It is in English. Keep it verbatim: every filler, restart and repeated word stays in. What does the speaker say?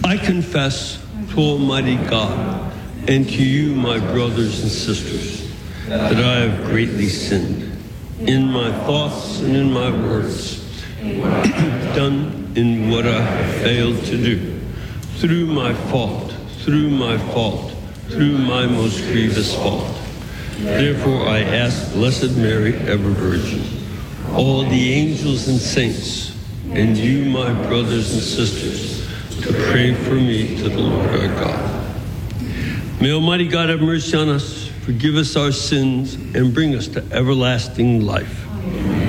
I confess to Almighty God and to you, my brothers and sisters, that I have greatly sinned in my thoughts and in my words, done in what I have failed to do, through my fault, through my fault, through my most grievous fault. Therefore I ask Blessed Mary, ever Virgin, all the angels and saints, and you, my brothers and sisters, to pray for me to the Lord our God. May Almighty God have mercy on us, forgive us our sins, and bring us to everlasting life. Amen.